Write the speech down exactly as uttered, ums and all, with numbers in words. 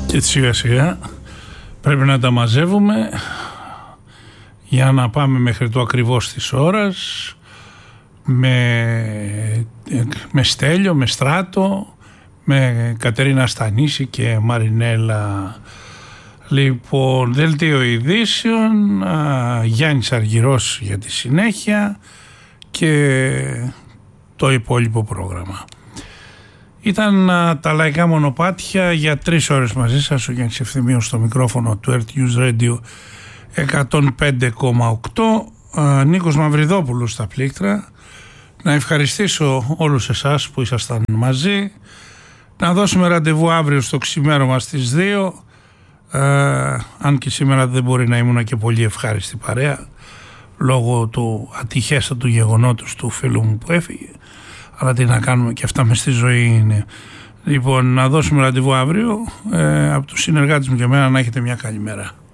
Και σιγά σιγά πρέπει να τα μαζεύουμε για να πάμε μέχρι το ακριβώς της ώρας με, με Στέλιο, με Στράτο, με Κατερίνα Στανίση και Μαρινέλα. Λοιπόν, δελτίο ειδήσεων, α, Γιάννης Αργυρός για τη συνέχεια και το υπόλοιπο πρόγραμμα. Ήταν α, τα λαϊκά μονοπάτια για τρεις ώρες μαζί σας. Ο Γιάννης Ευθυμίος στο μικρόφωνο του Earth News Radio εκατόν πέντε κόμμα οκτώ. α, Νίκος Μαυριδόπουλος στα πλήκτρα. Να ευχαριστήσω όλους εσάς που ήσασταν μαζί. Να δώσουμε ραντεβού αύριο στο ξημέρωμα στις δύο. Ε, αν και σήμερα δεν μπορεί να ήμουν και πολύ ευχάριστη παρέα λόγω του ατυχέστατου γεγονότος του φίλου μου που έφυγε, αλλά τι να κάνουμε, και αυτά μες στη ζωή είναι. Λοιπόν, να δώσουμε ραντεβού αύριο. ε, από τους συνεργάτες μου και εμένα να έχετε μια καλή μέρα.